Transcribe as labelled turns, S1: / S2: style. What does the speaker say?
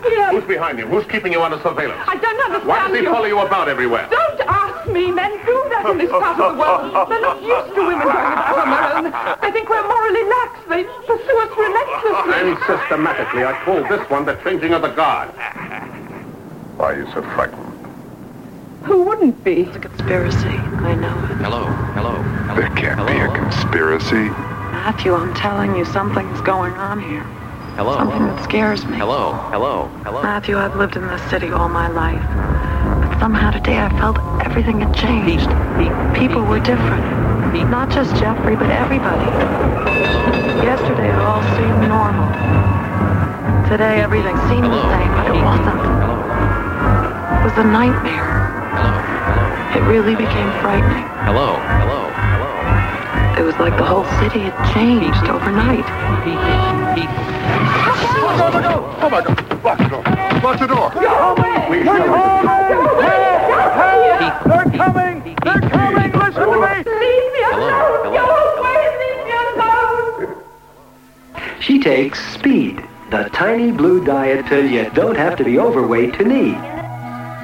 S1: Yes.
S2: Who's behind you? Who's keeping you under surveillance?
S1: I don't understand.
S2: Why does he follow you about everywhere?
S1: Don't ask me. Men do that in this part of the world. They're not used to women going about on their own. They think we're morally lax. They pursue us relentlessly.
S2: And systematically, I call this one the changing of the guard. Why are you so frightened?
S1: Who wouldn't be?
S3: It's a conspiracy. I know it.
S4: Hello.
S5: There can't be a conspiracy.
S3: Matthew, I'm telling you, something's going on here.
S4: Hello.
S3: Something that scares me.
S4: Hello.
S3: Matthew, I've lived in this city all my life. But somehow today I felt everything had changed. People were different. Not just Jeffrey, but everybody. Yesterday it all seemed normal. Today everything seemed the same, but it wasn't. It was a nightmare. It really became frightening.
S4: Hello.
S3: It was like the whole city had changed overnight.
S5: Oh my God! Lock the door!
S6: They're coming! Listen to me!
S1: Leave me alone! Go away! Leave me alone!
S7: She takes Speed, the tiny blue diet pill you don't have to be overweight to need.